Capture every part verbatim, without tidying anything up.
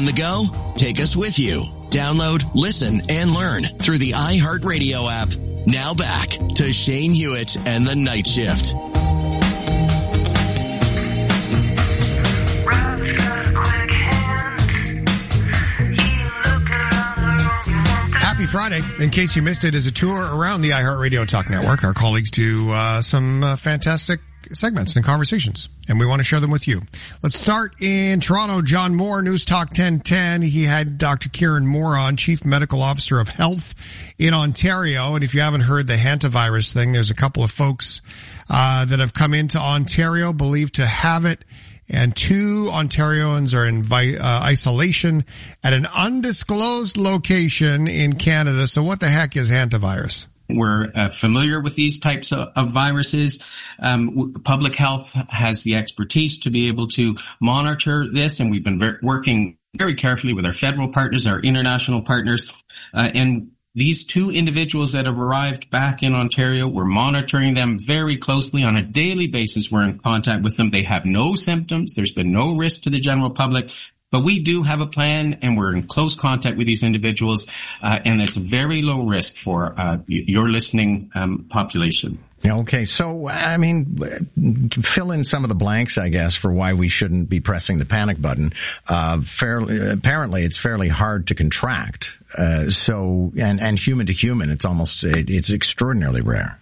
On the go? Take us with you. Download, listen, and learn through the iHeartRadio app. Now back to Shane Hewitt and the Night Shift. Happy Friday. In case you missed it, is a tour around the iHeartRadio Talk Network. Our colleagues do uh, some uh, fantastic segments and conversations, and we want to share them with you. Let's start in Toronto. John Moore, News Talk ten ten. He had Doctor Kieran Moore on, Chief Medical Officer of Health in Ontario. And if you haven't heard the hantavirus thing, there's a couple of folks uh, that have come into Ontario believed to have it, and two Ontarians are in vi- uh, isolation at an undisclosed location in Canada. So what the heck is hantavirus? We're uh, familiar with these types of, of viruses. Um, w- public health has the expertise to be able to monitor this, and we've been ver- working very carefully with our federal partners, our international partners, uh, and these two individuals that have arrived back in Ontario, we're monitoring them very closely on a daily basis. We're in contact with them. They have no symptoms. There's been no risk to the general public. But we do have a plan, and we're in close contact with these individuals, uh, and it's very low risk for uh, your listening um, population. Yeah, okay, so, I mean, fill in some of the blanks, I guess, for why we shouldn't be pressing the panic button. Uh, fairly, apparently, it's fairly hard to contract. Uh, so, and, and human to human, it's almost, it's extraordinarily rare.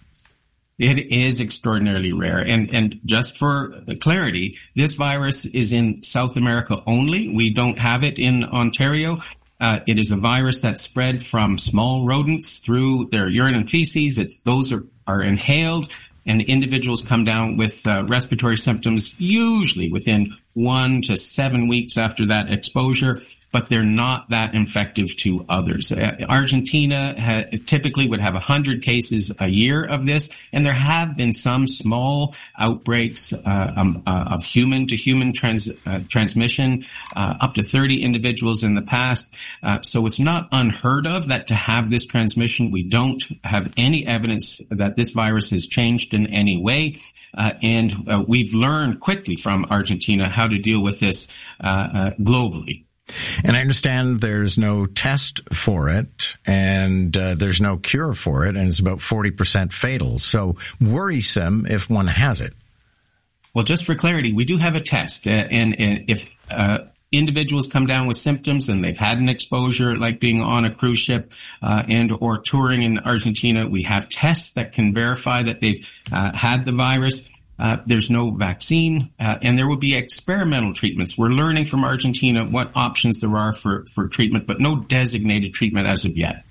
It is extraordinarily rare. And, and just for clarity, this virus is in South America only. We don't have it in Ontario. Uh, it is a virus that spread from small rodents through their urine and feces. It's, those are, are inhaled, and individuals come down with uh, respiratory symptoms usually within one to seven weeks after that exposure, but they're not that infective to others. Uh, Argentina ha- typically would have one hundred cases a year of this, and there have been some small outbreaks uh, um, uh, of human-to-human trans- uh, transmission, uh, up to thirty individuals in the past. Uh, so it's not unheard of that to have this transmission. We don't have any evidence that this virus has changed in any way. Uh, and uh, we've learned quickly from Argentina how to deal with this uh, uh, globally. And I understand there's no test for it, and uh, there's no cure for it, and it's about forty percent fatal. So worrisome if one has it. Well, just for clarity, we do have a test, uh, and, and if uh, individuals come down with symptoms and they've had an exposure, like being on a cruise ship uh, and or touring in Argentina, we have tests that can verify that they've uh, had the virus. Uh, there's no vaccine, uh, and there will be experimental treatments. We're learning from Argentina what options there are for, for treatment, but no designated treatment as of yet.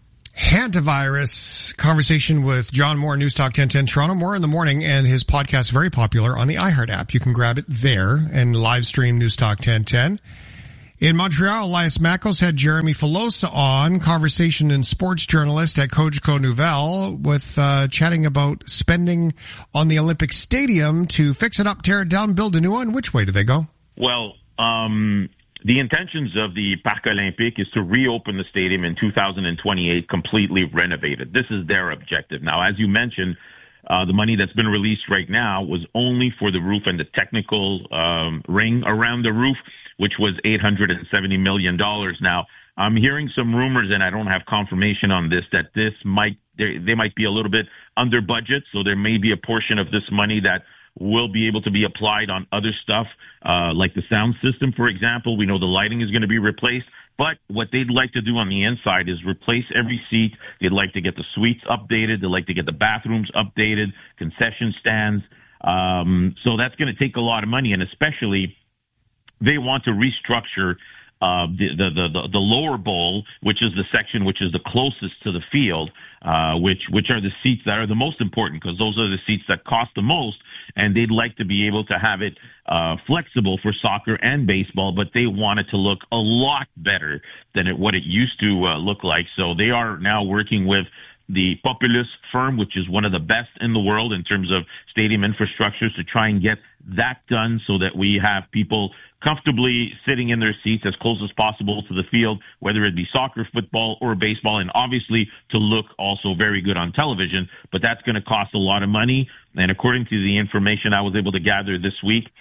Hantavirus conversation with John Moore, News Talk ten ten Toronto. Moore in the morning, and his podcast is very popular on the iHeart app. You can grab it there and live stream News Talk ten ten. In Montreal, Elias Makos had Jeremy Filosa on, conversation and sports journalist at Cogeco Nouvelle, with uh, chatting about spending on the Olympic Stadium to fix it up, tear it down, build a new one. Which way do they go? Well, um, the intentions of the Parc Olympique is to reopen the stadium in two thousand twenty-eight, completely renovated. This is their objective. Now, as you mentioned, uh, the money that's been released right now was only for the roof and the technical um, ring around the roof, which was eight hundred seventy million dollars. Now, I'm hearing some rumors, and I don't have confirmation on this, that this might, they, they might be a little bit under budget, so there may be a portion of this money that will be able to be applied on other stuff, uh, like the sound system, for example. We know the lighting is going to be replaced, but what they'd like to do on the inside is replace every seat. They'd like to get the suites updated. They'd like to get the bathrooms updated, concession stands. Um, so that's going to take a lot of money, and especially they want to restructure uh, the, the, the, the lower bowl, which is the section which is the closest to the field, uh, which, which are the seats that are the most important, because those are the seats that cost the most, and they'd like to be able to have it uh, flexible for soccer and baseball, but they want it to look a lot better than it, what it used to uh, look like. So they are now working with the Populous firm, which is one of the best in the world in terms of stadium infrastructures, to try and get that done so that we have people comfortably sitting in their seats as close as possible to the field, whether it be soccer, football, or baseball, and obviously to look also very good on television. But that's going to cost a lot of money. And according to the information I was able to gather this week,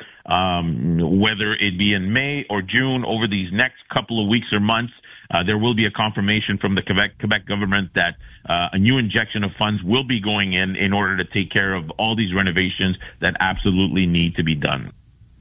um, whether it be in May or June, over these next couple of weeks or months, Uh, there will be a confirmation from the Quebec, Quebec government that uh, a new injection of funds will be going in in order to take care of all these renovations that absolutely need to be done.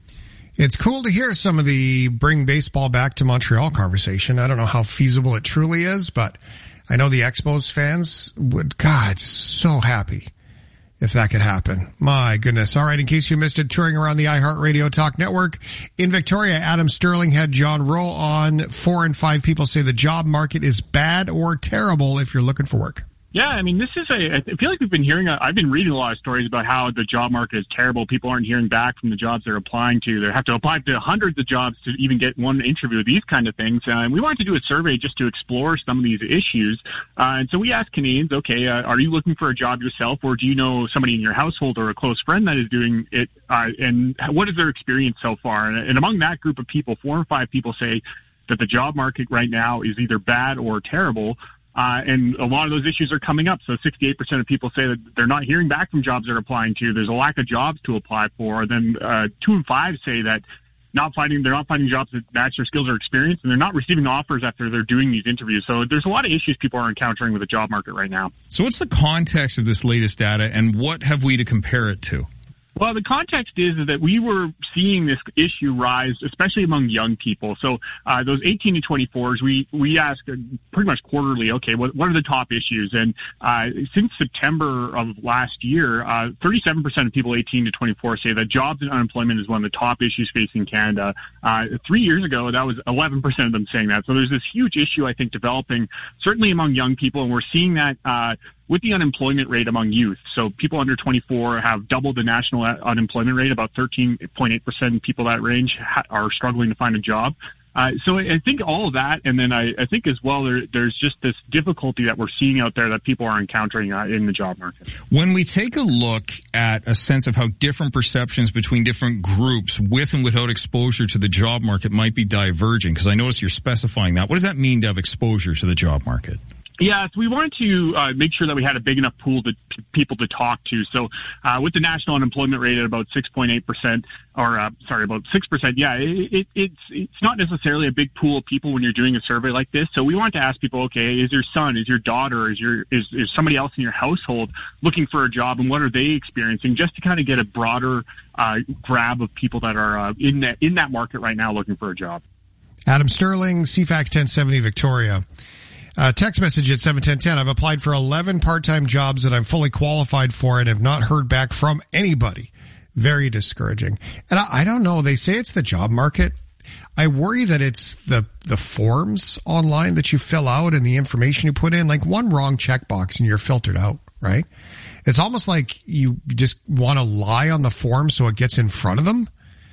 It's cool to hear some of the bring baseball back to Montreal conversation. I don't know how feasible it truly is, but I know the Expos fans would, God, so happy if that could happen. My goodness. All right, in case you missed it, touring around the iHeartRadio Talk Network in Victoria, Adam Sterling had John Rowe on. Four and five people say the job market is bad or terrible if you're looking for work. Yeah, I mean, this is a, I feel like we've been hearing, I've been reading a lot of stories about how the job market is terrible. People aren't hearing back from the jobs they're applying to. They have to apply to hundreds of jobs to even get one interview, these kind of things. Uh, and we wanted to do a survey just to explore some of these issues. Uh, and so we asked Canadians, okay, uh, are you looking for a job yourself, or do you know somebody in your household or a close friend that is doing it? Uh, and what is their experience so far? And, and among that group of people, four or five people say that the job market right now is either bad or terrible. Uh, and a lot of those issues are coming up. So sixty-eight percent of people say that they're not hearing back from jobs they're applying to. There's a lack of jobs to apply for. Then uh, two and five say that not finding they're not finding jobs that match their skills or experience, and they're not receiving offers after they're doing these interviews. So there's a lot of issues people are encountering with the job market right now. So what's the context of this latest data, and what have we to compare it to? Well, the context is, is that we were seeing this issue rise, especially among young people. So uh, those eighteen to twenty-fours, we, we ask pretty much quarterly, okay, what, what are the top issues? And uh, since September of last year, uh, thirty-seven percent of people eighteen to twenty-four say that jobs and unemployment is one of the top issues facing Canada. Uh, three years ago, that was eleven percent of them saying that. So there's this huge issue, I think, developing, certainly among young people, and we're seeing that uh, with the unemployment rate among youth. So people under twenty-four have doubled the national unemployment rate. About thirteen point eight percent of people that range ha- are struggling to find a job. Uh, so I think all of that, and then I, I think as well, there, there's just this difficulty that we're seeing out there that people are encountering uh, in the job market. When we take a look at a sense of how different perceptions between different groups with and without exposure to the job market might be diverging, because I notice you're specifying that. What does that mean to have exposure to the job market? Yeah, so we wanted to uh, make sure that we had a big enough pool to p- people to talk to. So uh, with the national unemployment rate at about six point eight percent, or uh, sorry, about six percent, yeah, it, it, it's it's not necessarily a big pool of people when you're doing a survey like this. So we wanted to ask people, okay, is your son, is your daughter, is your is, is somebody else in your household looking for a job, and what are they experiencing, just to kind of get a broader uh, grab of people that are uh, in that in that market right now looking for a job. Adam Sterling, C FAX ten seventy Victoria. Uh, text message at seven ten ten. I've applied for eleven part-time jobs that I'm fully qualified for and have not heard back from anybody. Very discouraging. And I, I don't know. They say it's the job market. I worry that it's the, the forms online that you fill out and the information you put in. Like one wrong checkbox and you're filtered out, right? It's almost like you just want to lie on the form so it gets in front of them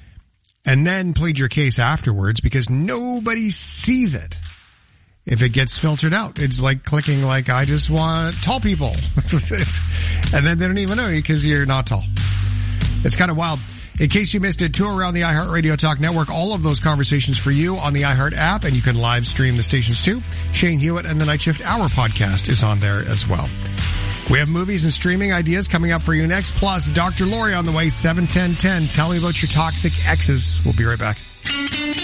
and then plead your case afterwards because nobody sees it. If it gets filtered out, it's like clicking like, I just want tall people. And then they don't even know you because you're not tall. It's kind of wild. In case you missed it, tour around the iHeartRadio Talk Network. All of those conversations for you on the iHeart app, and you can live stream the stations too. Shane Hewitt and the Night Shift Hour podcast is on there as well. We have movies and streaming ideas coming up for you next. Plus, Doctor Lori on the way, seven ten ten. Tell me about your toxic exes. We'll be right back.